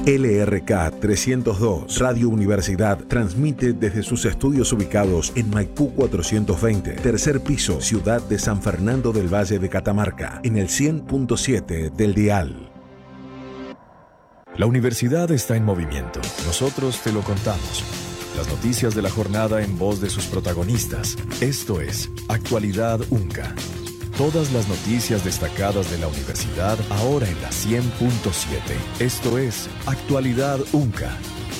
LRK 302, Radio Universidad, transmite desde sus estudios ubicados en Maipú 420, tercer piso, Ciudad de San Fernando del Valle de Catamarca, en el 100.7 del dial. La universidad está en movimiento. Nosotros te lo contamos. Las noticias de la jornada en voz de sus protagonistas. Esto es Actualidad UNCA. Todas las noticias destacadas de la universidad ahora en la 100.7. Esto es Actualidad UNCA.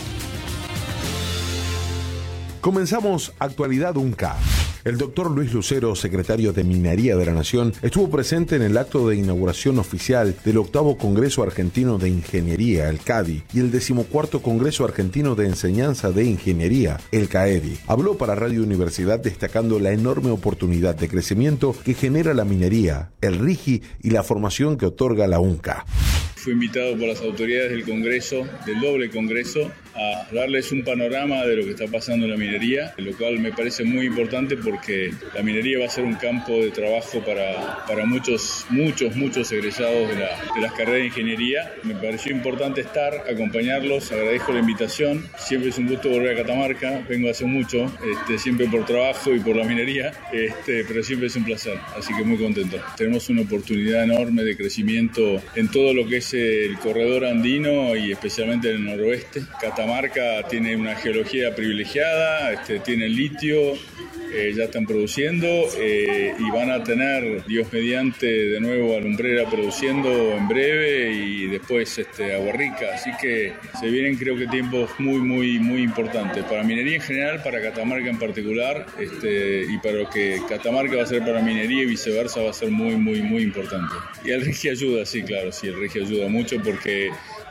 Comenzamos Actualidad UNCA. El doctor Luis Lucero, secretario de Minería de la Nación, estuvo presente en el acto de inauguración oficial del 8º Congreso Argentino de Ingeniería, el CADI, y el 14º Congreso Argentino de Enseñanza de Ingeniería, el CAEDI. Habló para Radio Universidad destacando la enorme oportunidad de crecimiento que genera la minería, el RIGI y la formación que otorga la UNCA. Fui invitado por las autoridades del Congreso, del doble Congreso, a darles un panorama de lo que está pasando en la minería, lo cual me parece muy importante porque la minería va a ser un campo de trabajo para muchos egresados de las carreras de ingeniería. Me pareció importante estar, acompañarlos, agradezco la invitación. Siempre es un gusto volver a Catamarca, vengo hace mucho, siempre por trabajo y por la minería, pero siempre es un placer, así que muy contento. Tenemos una oportunidad enorme de crecimiento en todo lo que es el corredor andino y especialmente en el noroeste. Catamarca tiene una geología privilegiada, tiene litio, ya están produciendo y van a tener, Dios mediante, de nuevo a Lumbrera produciendo en breve y después Agua Rica. Así que se vienen, creo que, tiempos muy importantes para minería en general, para Catamarca en particular, y para lo que Catamarca va a ser para minería y viceversa va a ser muy importante. Y el RIGI ayuda, sí, claro, sí, el RIGI ayuda mucho porque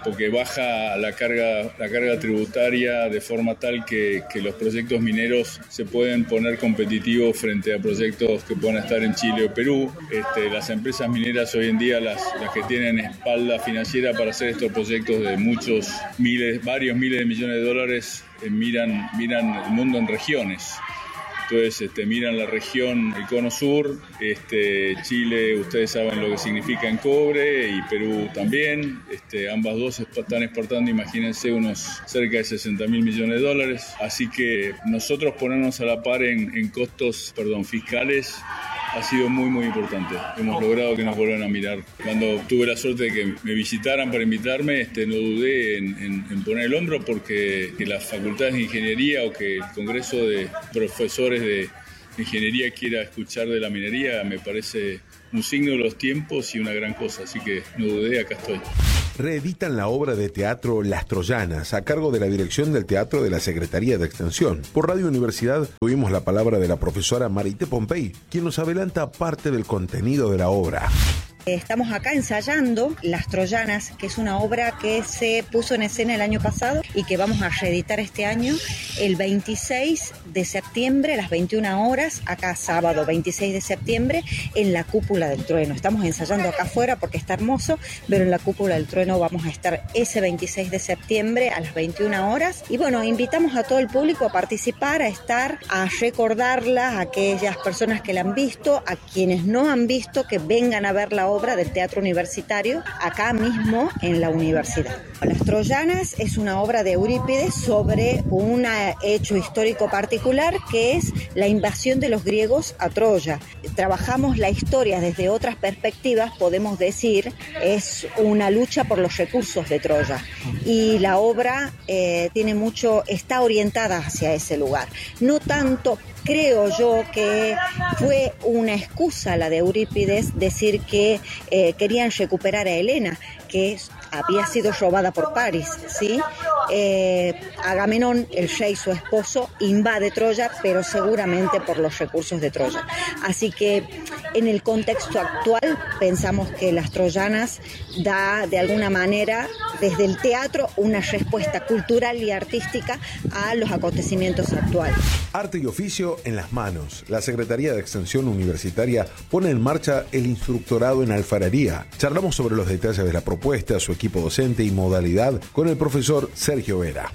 baja la carga tributaria de forma tal que los proyectos mineros se pueden poner competitivos frente a proyectos que puedan estar en Chile o Perú. Las empresas mineras hoy en día, las que tienen espalda financiera para hacer estos proyectos de varios miles de millones de dólares, miran el mundo en regiones. Entonces miran la región, el cono sur, Chile, ustedes saben lo que significa en cobre, y Perú también. Ambas dos están exportando, imagínense, unos cerca de 60.000 millones de dólares. Así que nosotros ponernos a la par en costos fiscales ha sido muy importante. Hemos logrado que nos vuelvan a mirar. Cuando tuve la suerte de que me visitaran para invitarme, no dudé en poner el hombro porque que las facultades de ingeniería o que el Congreso de Profesores de Ingeniería quiera escuchar de la minería me parece un signo de los tiempos y una gran cosa. Así que no dudé, acá estoy. Reeditan la obra de teatro Las Troyanas, a cargo de la dirección del teatro de la Secretaría de Extensión. Por Radio Universidad tuvimos la palabra de la profesora Marité Pompey, quien nos adelanta parte del contenido de la obra. Estamos acá ensayando Las Troyanas, que es una obra que se puso en escena el año pasado y que vamos a reeditar este año el 26 de septiembre a las 21 horas, acá sábado 26 de septiembre, en la Cúpula del Trueno. Estamos ensayando acá afuera porque está hermoso, pero en la Cúpula del Trueno vamos a estar ese 26 de septiembre a las 21 horas. Y bueno, invitamos a todo el público a participar, a estar, a recordarla, a aquellas personas que la han visto, a quienes no han visto, que vengan a ver la obra del Teatro Universitario acá mismo en la universidad. Las Troyanas es una obra de Eurípides sobre un hecho histórico particular que es la invasión de los griegos a Troya. Trabajamos la historia desde otras perspectivas, podemos decir, es una lucha por los recursos de Troya y la obra está orientada hacia ese lugar. No tanto, creo yo, que fue una excusa la de Eurípides decir que querían recuperar a Helena, que había sido robada por París, ¿sí? Agamenón, el rey, su esposo, invade Troya, pero seguramente por los recursos de Troya. Así que en el contexto actual pensamos que Las Troyanas da de alguna manera desde el teatro una respuesta cultural y artística a los acontecimientos actuales. Arte y oficio en las manos. La Secretaría de Extensión Universitaria pone en marcha el instructorado en alfarería. Charlamos sobre los detalles de la propuesta, su equipo docente y modalidad con el profesor Sergio Vera.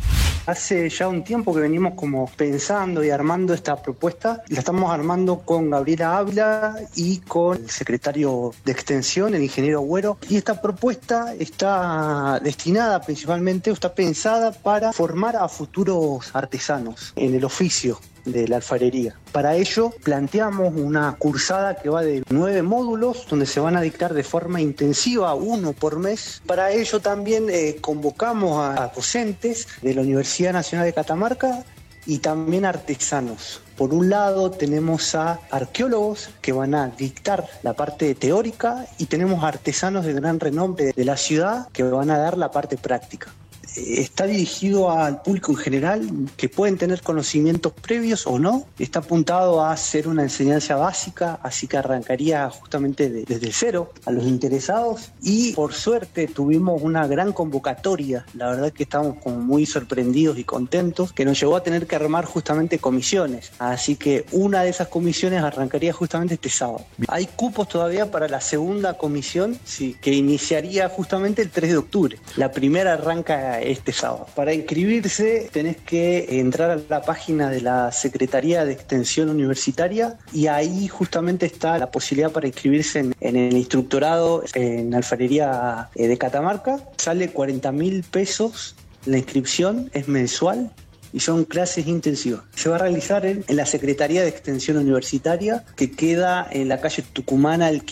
Hace ya un tiempo que venimos como pensando y armando esta propuesta. La estamos armando con Gabriela Ávila y con el secretario de Extensión, el ingeniero Agüero. Y esta propuesta está destinada principalmente, está pensada para formar a futuros artesanos en el oficio de la alfarería. Para ello planteamos una cursada que va de 9 módulos donde se van a dictar de forma intensiva, 1 por mes. Para ello también convocamos a docentes de la Universidad Nacional de Catamarca y también artesanos. Por un lado tenemos a arqueólogos que van a dictar la parte teórica y tenemos artesanos de gran renombre de la ciudad que van a dar la parte práctica. Está dirigido al público en general, que pueden tener conocimientos previos o no. Está apuntado a hacer una enseñanza básica, así que arrancaría justamente desde cero a los interesados. Y por suerte tuvimos una gran convocatoria. La verdad que estamos como muy sorprendidos y contentos, que nos llevó a tener que armar justamente comisiones. Así que una de esas comisiones arrancaría justamente este sábado. Hay cupos todavía para la segunda comisión, sí, que iniciaría justamente el 3 de octubre. La primera arranca este sábado. Para inscribirse tenés que entrar a la página de la Secretaría de Extensión Universitaria y ahí justamente está la posibilidad para inscribirse en el instructorado en alfarería de Catamarca. Sale 40.000 pesos la inscripción, es mensual y son clases intensivas. Se va a realizar en la Secretaría de Extensión Universitaria, que queda en la calle Tucumana, el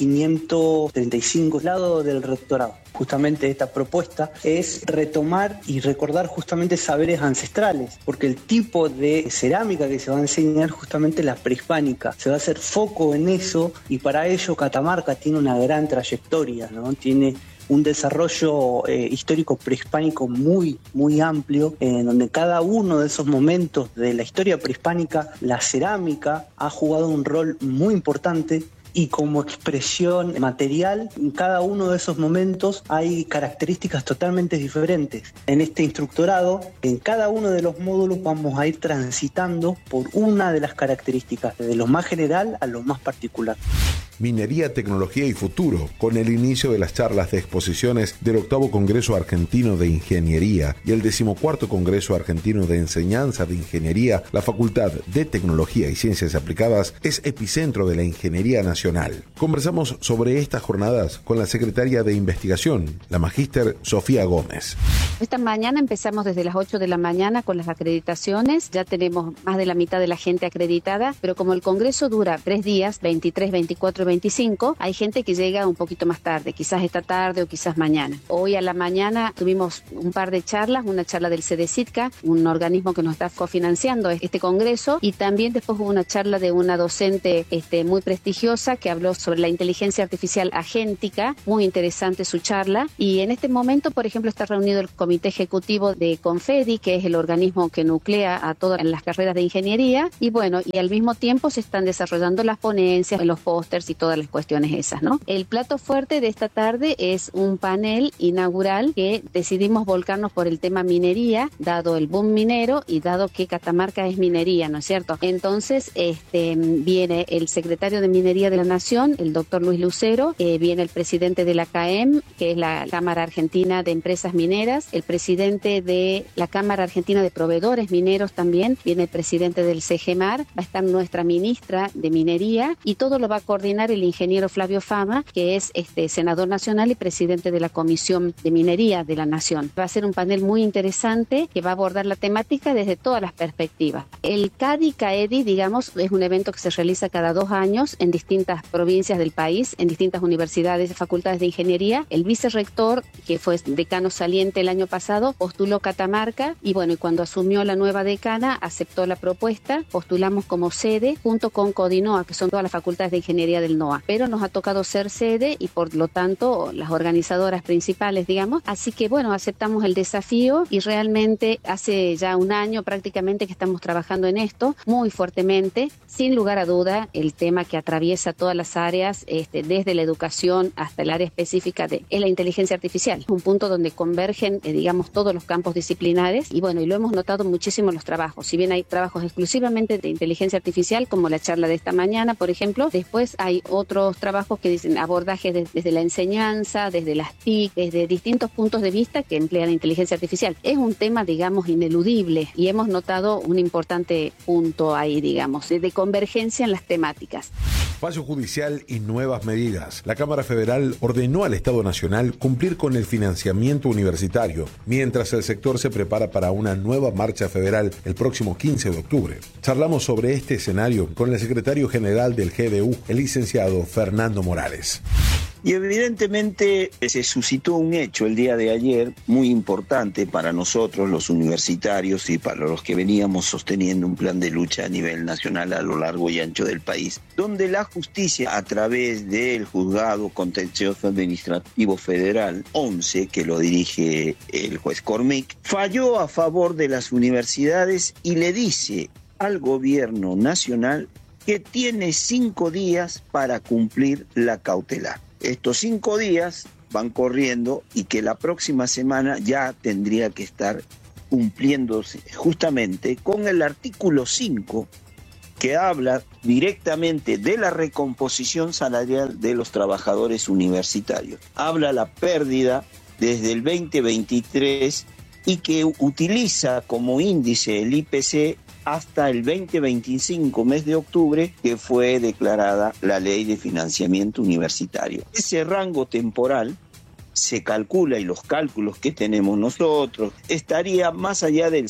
535, al lado del rectorado. Justamente esta propuesta es retomar y recordar justamente saberes ancestrales, porque el tipo de cerámica que se va a enseñar justamente es la prehispánica. Se va a hacer foco en eso y para ello Catamarca tiene una gran trayectoria, ¿no? Tiene un desarrollo histórico prehispánico muy, muy amplio, en donde cada uno de esos momentos de la historia prehispánica, la cerámica ha jugado un rol muy importante. Y como expresión material, en cada uno de esos momentos hay características totalmente diferentes. En este instructorado, en cada uno de los módulos vamos a ir transitando por una de las características, de lo más general a lo más particular. Minería, tecnología y futuro, con el inicio de las charlas de exposiciones del 8º Congreso Argentino de Ingeniería y el 14º Congreso Argentino de Enseñanza de Ingeniería, la Facultad de Tecnología y Ciencias Aplicadas es epicentro de la ingeniería nacional. Conversamos sobre estas jornadas con la secretaria de Investigación, la magíster Sofía Gómez. Esta mañana empezamos desde las 8 de la mañana con las acreditaciones. Ya tenemos más de la mitad de la gente acreditada, pero como el Congreso dura 3 días, 23, 24 25, hay gente que llega un poquito más tarde, quizás esta tarde o quizás mañana. Hoy a la mañana tuvimos un par de charlas, una charla del CDCITCA, un organismo que nos está cofinanciando este congreso, y también después hubo una charla de una docente muy prestigiosa que habló sobre la inteligencia artificial agéntica, muy interesante su charla. Y en este momento, por ejemplo, está reunido el comité ejecutivo de Confedi, que es el organismo que nuclea a todas las carreras de ingeniería, y bueno, y al mismo tiempo se están desarrollando las ponencias, los pósters y todas las cuestiones esas, ¿no? El plato fuerte de esta tarde es un panel inaugural que decidimos volcarnos por el tema minería, dado el boom minero y dado que Catamarca es minería, ¿no es cierto? Entonces, viene el secretario de Minería de la Nación, el doctor Luis Lucero, viene el presidente de la CAEM, que es la Cámara Argentina de Empresas Mineras, el presidente de la Cámara Argentina de Proveedores Mineros también, viene el presidente del CGMAR, va a estar nuestra ministra de Minería y todo lo va a coordinar el ingeniero Flavio Fama, que es senador nacional y presidente de la Comisión de Minería de la Nación. Va a ser un panel muy interesante que va a abordar la temática desde todas las perspectivas. El CADI-CAEDI, digamos, es un evento que se realiza cada 2 años en distintas provincias del país, en distintas universidades y facultades de ingeniería. El vicerrector, que fue decano saliente el año pasado, postuló Catamarca y bueno, y cuando asumió la nueva decana, aceptó la propuesta, postulamos como sede junto con Codinoa, que son todas las facultades de ingeniería del NOA, pero nos ha tocado ser sede y por lo tanto las organizadoras principales, digamos, así que bueno, aceptamos el desafío y realmente hace ya 1 año prácticamente que estamos trabajando en esto muy fuertemente, sin lugar a duda el tema que atraviesa todas las áreas, desde la educación hasta el área específica es la inteligencia artificial, un punto donde convergen digamos, todos los campos disciplinares y bueno, y lo hemos notado muchísimo en los trabajos. Si bien hay trabajos exclusivamente de inteligencia artificial, como la charla de esta mañana, por ejemplo, después hay otros trabajos que dicen abordajes desde la enseñanza, desde las TIC, desde distintos puntos de vista que emplean inteligencia artificial. Es un tema, digamos, ineludible y hemos notado un importante punto ahí, digamos, de convergencia en las temáticas. Fallo judicial y nuevas medidas. La Cámara Federal ordenó al Estado Nacional cumplir con el financiamiento universitario, mientras el sector se prepara para una nueva marcha federal el próximo 15 de octubre. Charlamos sobre este escenario con el secretario general del GDU, el licenciado Fernando Morales. Y evidentemente se suscitó un hecho el día de ayer muy importante para nosotros los universitarios y para los que veníamos sosteniendo un plan de lucha a nivel nacional a lo largo y ancho del país, donde la justicia a través del Juzgado Contencioso Administrativo Federal 11, que lo dirige el juez Cormick, falló a favor de las universidades y le dice al gobierno nacional que tiene 5 días para cumplir la cautelar. Estos 5 días van corriendo y que la próxima semana ya tendría que estar cumpliéndose justamente con el artículo 5 que habla directamente de la recomposición salarial de los trabajadores universitarios. Habla la pérdida desde el 2023 y que utiliza como índice el IPC hasta el 2025, mes de octubre, que fue declarada la Ley de Financiamiento Universitario. Ese rango temporal se calcula, y los cálculos que tenemos nosotros, estaría más allá del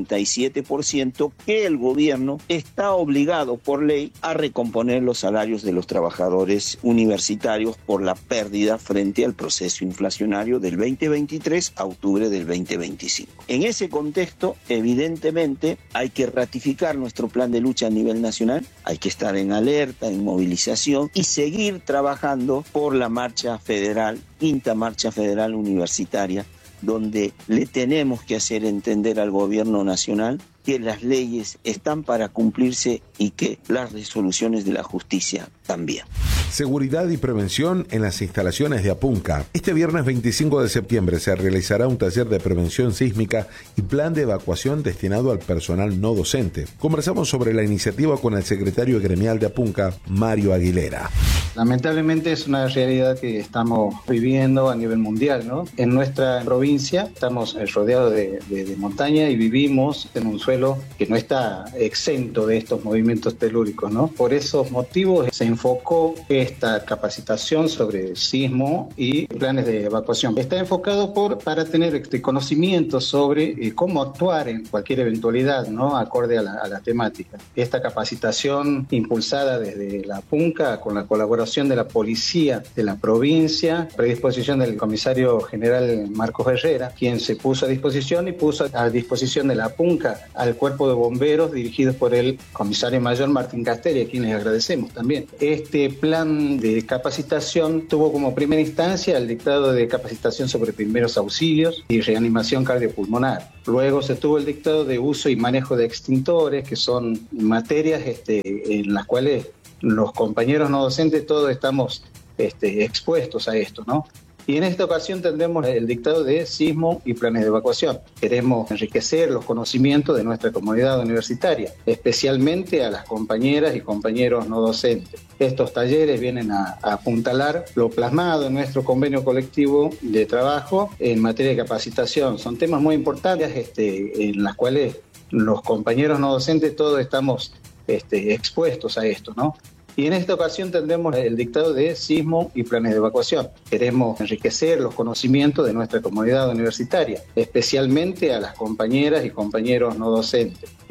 57% que el gobierno está obligado por ley a recomponer los salarios de los trabajadores universitarios por la pérdida frente al proceso inflacionario del 2023 a octubre del 2025. En ese contexto, evidentemente, hay que ratificar nuestro plan de lucha a nivel nacional, hay que estar en alerta, en movilización y seguir trabajando por la marcha federal, quinta marcha federal universitaria, donde le tenemos que hacer entender al gobierno nacional que las leyes están para cumplirse y que las resoluciones de la justicia también. Seguridad y prevención en las instalaciones de Apunca. Este viernes 25 de septiembre se realizará un taller de prevención sísmica y plan de evacuación destinado al personal no docente. Conversamos sobre la iniciativa con el secretario gremial de Apunca, Mario Aguilera. Lamentablemente es una realidad que estamos viviendo a nivel mundial, ¿no? En nuestra provincia estamos rodeados de montaña y vivimos en un suelo que no está exento de estos movimientos telúricos, ¿no? Por esos motivos se enfocó esta capacitación sobre sismo y planes de evacuación. Está enfocado para tener conocimiento sobre cómo actuar en cualquier eventualidad, ¿no? Acorde a la temática. Esta capacitación impulsada desde la Apunca con la colaboración de la policía de la provincia, predisposición del comisario general Marcos Herrera, quien se puso a disposición y puso a disposición de la Apunca al cuerpo de bomberos dirigidos por el comisario mayor Martín Castelli, a quien les agradecemos también. Este plan de capacitación tuvo como primera instancia el dictado de capacitación sobre primeros auxilios y reanimación cardiopulmonar. Luego se tuvo el dictado de uso y manejo de extintores, que son materias en las cuales los compañeros no docentes todos estamos expuestos a esto, ¿no? Y en esta ocasión tendremos el dictado de sismo y planes de evacuación. Queremos enriquecer los conocimientos de nuestra comunidad universitaria, especialmente a las compañeras y compañeros no docentes. Estos talleres vienen a apuntalar lo plasmado en nuestro convenio colectivo de trabajo en materia de capacitación. Son temas muy importantes en las cuales los compañeros no docentes todos estamos expuestos a esto, ¿no? Y en esta ocasión tendremos el dictado de sismo y planes de evacuación. Queremos enriquecer los conocimientos de nuestra comunidad universitaria, especialmente a las compañeras y compañeros no docentes.